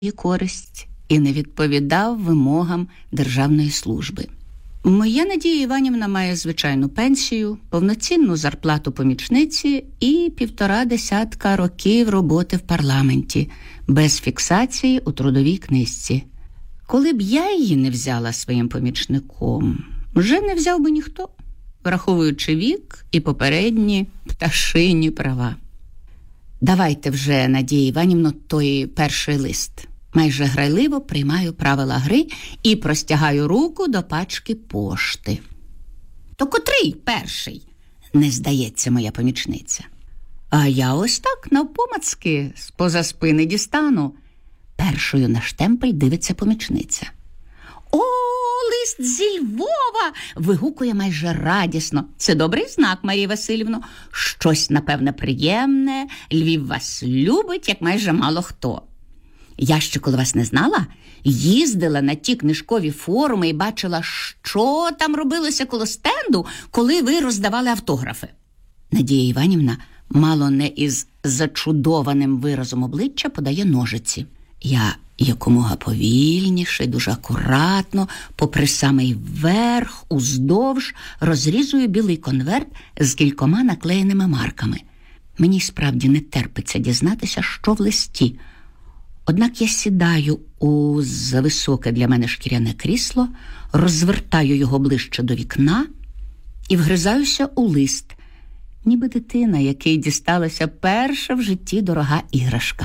користь і не відповідав вимогам державної служби. Моя Надія Іванівна має звичайну пенсію, повноцінну зарплату помічниці і 1,5 років роботи в парламенті, без фіксації у трудовій книжці. Коли б я її не взяла своїм помічником, вже не взяв би ніхто, враховуючи вік і попередні пташині права. Давайте вже, Надія Іванівно, той перший лист. Майже грайливо приймаю правила гри і простягаю руку до пачки пошти. То котрий перший? Не здається моя помічниця. А я ось так, навпомацки, з-поза спини дістану. Першою на штемпель дивиться помічниця. «О, лист зі Львова!» – вигукує майже радісно. Це добрий знак, Марія Васильівно. Щось, напевне, приємне. Львів вас любить, як майже мало хто. Я ще, коли вас не знала, їздила на ті книжкові форуми і бачила, що там робилося коло стенду, коли ви роздавали автографи. Надія Іванівна, мало не із зачудованим виразом обличчя, подає ножиці. Я якомога повільніше, дуже акуратно, попри самий верх, уздовж, розрізую білий конверт з кількома наклеєними марками. Мені справді не терпиться дізнатися, що в листі. Однак я сідаю у зависоке для мене шкіряне крісло, розвертаю його ближче до вікна і вгризаюся у лист, ніби дитина, якій дісталася перша в житті дорога іграшка.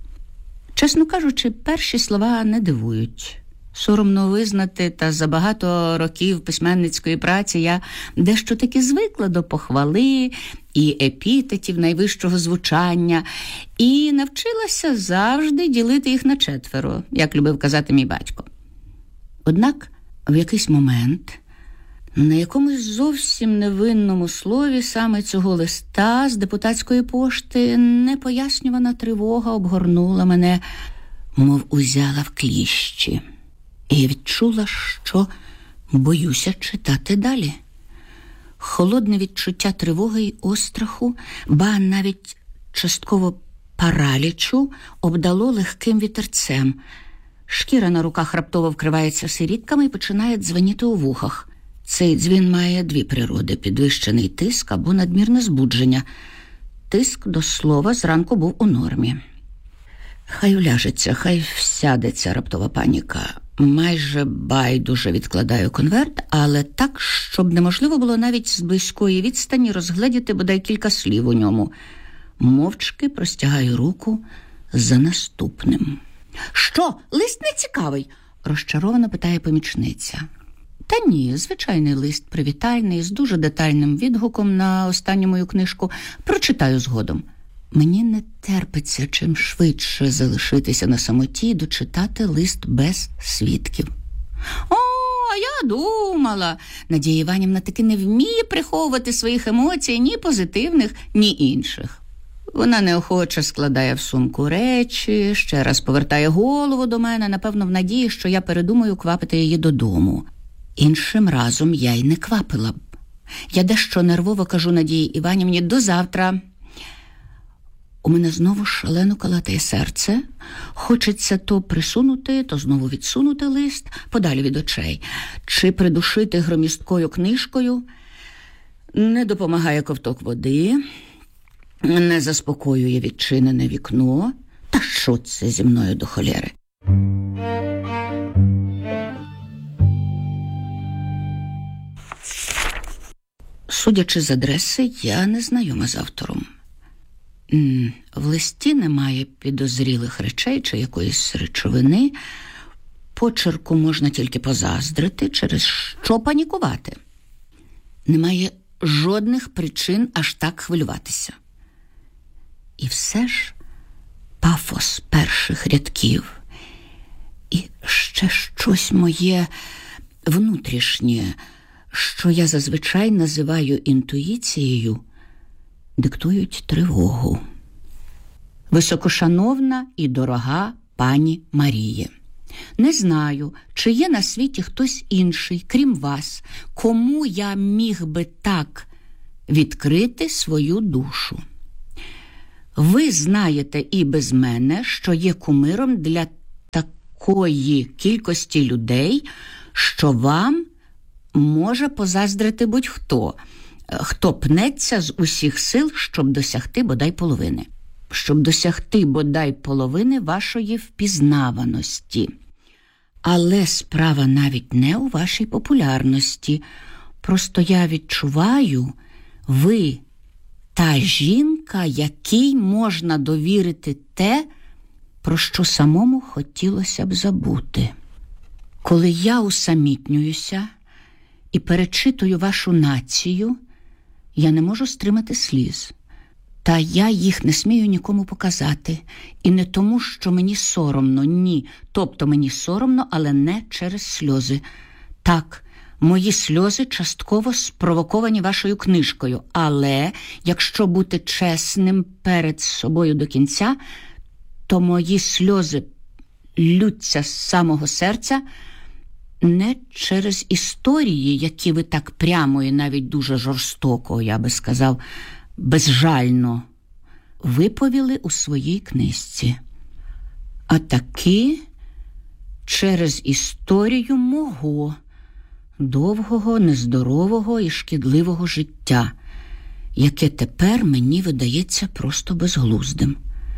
Чесно кажучи, перші слова не дивують. Соромно визнати, та за багато років письменницької праці я дещо таки звикла до похвали і епітетів найвищого звучання і навчилася завжди ділити їх на 4, як любив казати мій батько. Однак в якийсь момент на якомусь зовсім невинному слові саме цього листа з депутатської пошти непояснювана тривога обгорнула мене, мов узяла в кліщі. І я відчула, що боюся читати далі. Холодне відчуття тривоги й остраху, ба навіть частково паралічу, обдало легким вітерцем. Шкіра на руках раптово вкривається сирітками і починає дзвеніти у вухах. Цей дзвін має 2 природи – підвищений тиск або надмірне збудження. Тиск, до слова, зранку був у нормі. Хай уляжеться, хай всядеться раптова паніка. Майже байдуже відкладаю конверт, але так, щоб неможливо було навіть з близької відстані розгледіти бодай кілька слів у ньому. Мовчки простягаю руку за наступним. «Що, лист не цікавий?» – розчаровано питає помічниця. Та ні, звичайний лист, привітальний, з дуже детальним відгуком на останню мою книжку. Прочитаю згодом. Мені не терпиться чим швидше залишитися на самоті і дочитати лист без свідків. «О, а я думала!» Надія Іванівна таки не вміє приховувати своїх емоцій ні позитивних, ні інших. Вона неохоче складає в сумку речі, ще раз повертає голову до мене, напевно, в надії, що я передумаю квапити її додому. Іншим разом я й не квапила б. Я дещо нервово кажу Надії Іванівні «до завтра». У мене знову шалено калатає серце. Хочеться то присунути, то знову відсунути лист подалі від очей. Чи придушити громісткою книжкою. Не допомагає ковток води. Не заспокоює відчинене вікно. Та що це зі мною до холєри? Судячи з адреси, я не знайома з автором. В листі немає підозрілих речей чи якоїсь речовини. Почерку можна тільки позаздрити, через що панікувати. Немає жодних причин аж так хвилюватися. І все ж пафос перших рядків і ще щось моє внутрішнє, що я зазвичай називаю інтуїцією, диктують тривогу. Високошановна і дорога пані Маріє, не знаю, чи є на світі хтось інший, крім вас, кому я міг би так відкрити свою душу. Ви знаєте і без мене, що є кумиром для такої кількості людей, що вам може позаздрити будь-хто, хто пнеться з усіх сил, щоб досягти бодай половини. Щоб досягти бодай половини вашої впізнаваності. Але справа навіть не у вашій популярності. Просто я відчуваю, ви та жінка, якій можна довірити те, про що самому хотілося б забути. Коли я усамітнююся і перечитую вашу націю, я не можу стримати сліз. Та я їх не смію нікому показати. І не тому, що мені соромно, ні. Тобто мені соромно, але не через сльози. Так, мої сльози частково спровоковані вашою книжкою. Але, якщо бути чесним перед собою до кінця, то мої сльози ллються з самого серця не через історії, які ви так прямо і навіть дуже жорстоко, я би сказав, безжально виповіли у своїй книжці, а таки через історію мого довгого, нездорового і шкідливого життя, яке тепер мені видається просто безглуздим.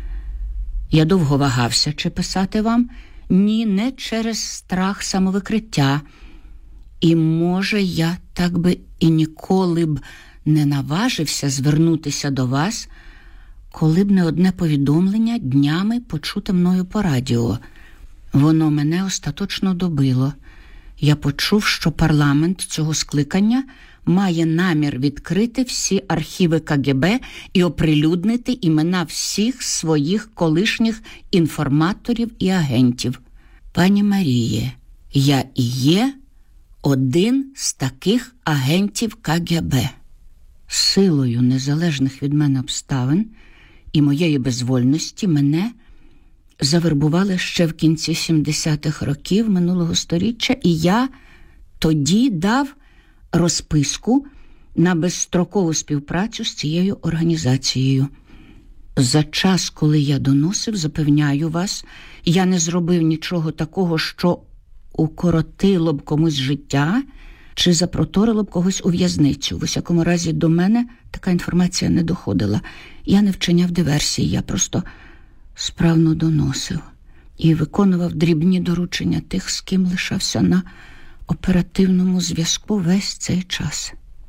Я довго вагався, чи писати вам. Ні, не через страх самовикриття. І, може, я так би і ніколи б не наважився звернутися до вас, коли б не одне повідомлення днями почуте мною по радіо. Воно мене остаточно добило. Я почув, що парламент цього скликання має намір відкрити всі архіви КГБ і оприлюднити імена всіх своїх колишніх інформаторів і агентів. Пані Маріє, я і є один з таких агентів КГБ. Силою незалежних від мене обставин і моєї безвольності мене завербували ще в кінці 70-х років минулого сторіччя, і я тоді дав розписку на безстрокову співпрацю з цією організацією. За час, коли я доносив, запевняю вас, я не зробив нічого такого, що укоротило б комусь життя чи запроторило б когось у в'язницю. В усякому разі, до мене така інформація не доходила. Я не вчиняв диверсії, я просто справно доносив і виконував дрібні доручення тих, з ким лишався на оперативному зв'язку весь цей час.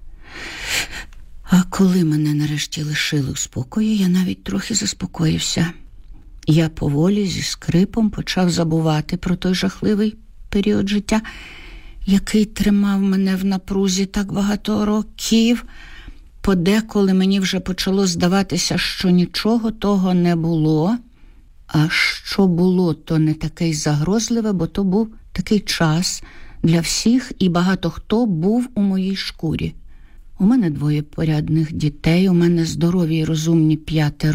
А коли мене нарешті лишили у спокої, я навіть трохи заспокоївся. Я поволі зі скрипом почав забувати про той жахливий період життя, який тримав мене в напрузі так багато років. Подеколи мені вже почало здаватися, що нічого того не було, а що було, то не таке й загрозливе, бо то був такий час для всіх, і багато хто був у моїй шкурі. У мене 2 порядних дітей, у мене здорові і розумні 5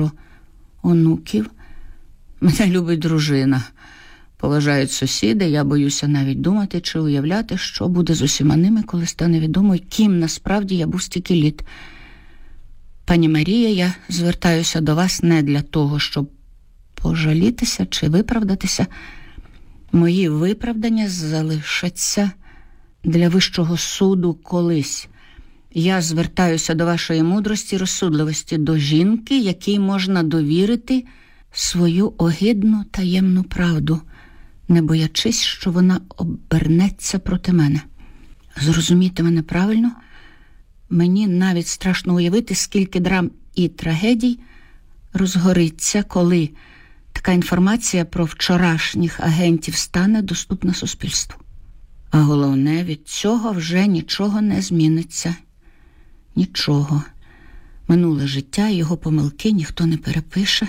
онуків. Мене любить дружина. Поважають сусіди, я боюся навіть думати чи уявляти, що буде з усіма ними, коли стане відомо, ким насправді я був стільки літ. Пані Марія, я звертаюся до вас не для того, щоб пожалітися чи виправдатися. Мої виправдання залишаться для Вищого суду колись. Я звертаюся до вашої мудрості, розсудливості, до жінки, якій можна довірити свою огидну таємну правду, не боячись, що вона обернеться проти мене. Зрозумійте мене правильно, мені навіть страшно уявити, скільки драм і трагедій розгориться, коли така інформація про вчорашніх агентів стане доступна суспільству. А головне, від цього вже нічого не зміниться. Нічого. Минуле життя і його помилки ніхто не перепише,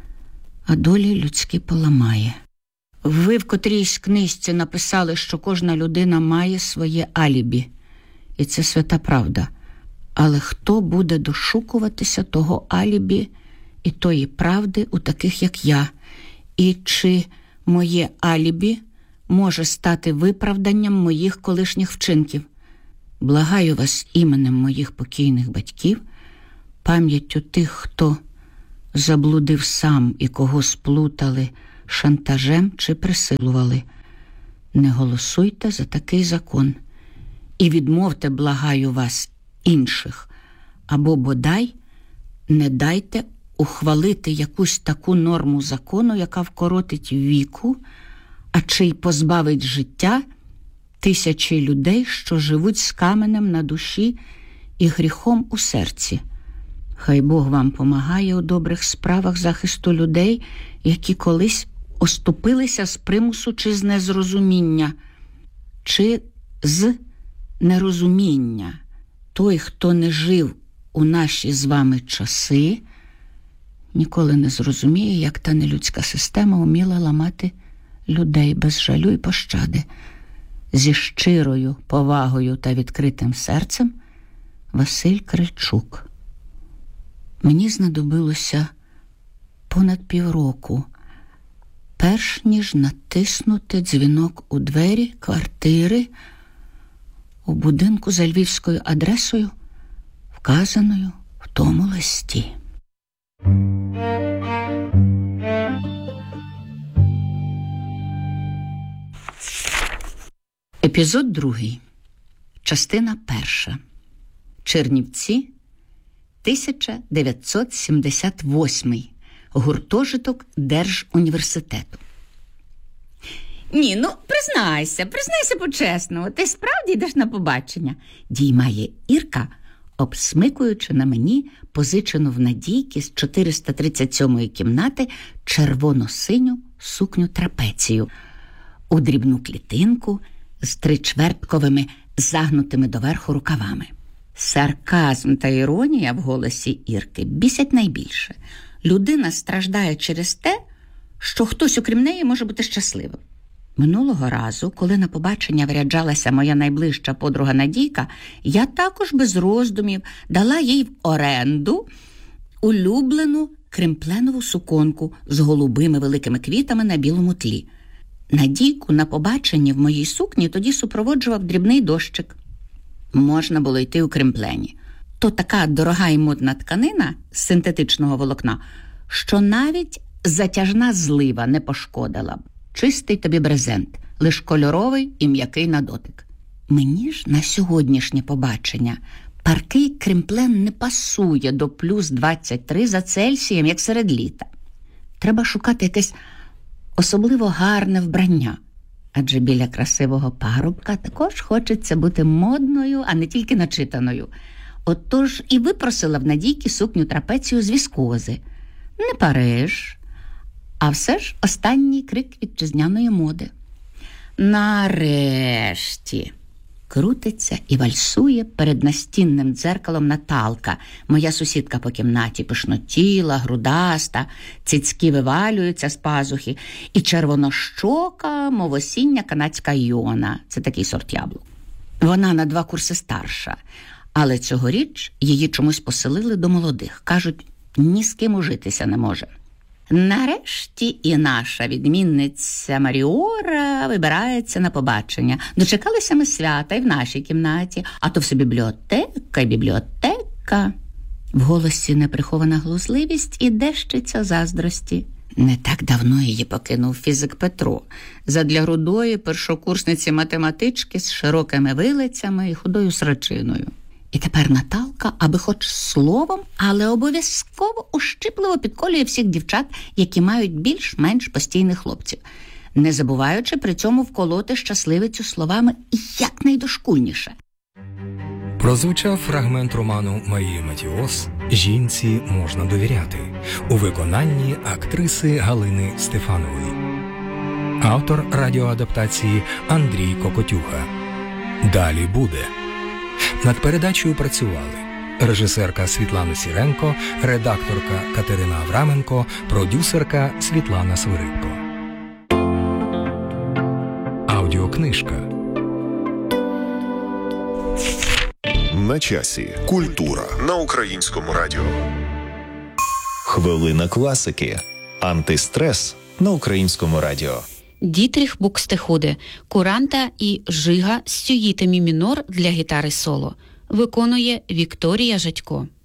а долі людські поламає. Ви в котрійсь книжці написали, що кожна людина має своє алібі. І це свята правда. Але хто буде дошукуватися того алібі і тої правди у таких, як я? І чи моє алібі може стати виправданням моїх колишніх вчинків? Благаю вас іменем моїх покійних батьків, пам'яттю тих, хто заблудив сам і кого сплутали шантажем чи присилували. Не голосуйте за такий закон. І відмовте, благаю вас, інших. Або бодай не дайте ухвалити якусь таку норму закону, яка вкоротить віку, а чи й позбавить життя тисячі людей, що живуть з каменем на душі і гріхом у серці. Хай Бог вам помагає у добрих справах захисту людей, які колись оступилися з примусу чи з незрозуміння, чи з нерозуміння. Той, хто не жив у наші з вами часи, ніколи не зрозуміє, як та нелюдська система уміла ламати людей без жалю і пощади. Зі щирою повагою та відкритим серцем, Василь Крильчук. Мені знадобилося понад півроку, перш ніж натиснути дзвінок у двері квартири у будинку за львівською адресою, вказаною в тому листі. Епізод 2. Частина 1. Чернівці, 1978. Гуртожиток Держуніверситету. Ні, признайся по-чесному. Ти справді йдеш на побачення? Діймає Ірка, обсмикуючи на мені позичену в Надійки з 437-ї кімнати червоно-синю сукню трапецію у дрібну клітинку з тричвертковими загнутими доверху рукавами. Сарказм та іронія в голосі Ірки бісять найбільше. Людина страждає через те, що хтось, окрім неї, може бути щасливим. Минулого разу, коли на побачення виряджалася моя найближча подруга Надійка, я також без роздумів дала їй в оренду улюблену кремпленову суконку з голубими великими квітами на білому тлі. Надійку на побаченні в моїй сукні тоді супроводжував дрібний дощик. Можна було йти у кремплені. То така дорога і модна тканина з синтетичного волокна, що навіть затяжна злива не пошкодила б. Чистий тобі брезент, лиш кольоровий і м'який на дотик. Мені ж на сьогоднішнє побачення паркий кремплен не пасує до плюс 23 за Цельсієм, як серед літа. Треба шукати якесь особливо гарне вбрання, адже біля красивого парубка також хочеться бути модною, а не тільки начитаною. Отож і випросила в Надійки сукню трапецію з віскози. Не Париж, а все ж останній крик вітчизняної моди. Нарешті крутиться і вальсує перед настінним дзеркалом Наталка, моя сусідка по кімнаті, пишнотіла, грудаста, цицьки вивалюються з пазухи, і червонощока, мов осіння канадська Йона. Це такий сорт яблук. Вона на 2 курси старша, але цьогоріч її чомусь поселили до молодих. Кажуть, ні з ким ужитися не може. Нарешті і наша відмінниця Маріора вибирається на побачення. Дочекалися ми свята і в нашій кімнаті, а то все бібліотека і бібліотека. В голосі неприхована глузливість і дещиця заздрості. Не так давно її покинув фізик Петро, задля рудої першокурсниці математички з широкими вилицями і худою срачиною. І тепер Наталка, аби хоч словом, але обов'язково ущипливо підколює всіх дівчат, які мають більш-менш постійних хлопців, не забуваючи при цьому вколоти щасливицю словами якнайдошкульніше. Прозвучав фрагмент роману Марії Матіос «Жінці можна довіряти» у виконанні актриси Галини Стефанової. Автор радіоадаптації Андрій Кокотюха. Далі буде. Над передачею працювали режисерка Світлана Сіренко, редакторка Катерина Авраменко, продюсерка Світлана Свиридко. Аудіокнижка. На часі. Культура на Українському радіо. Хвилина класики. Антистрес на Українському радіо. Дітріх Букстехуде, куранта і жига з сюїти мі мінор для гітари соло. Виконує Вікторія Жадько.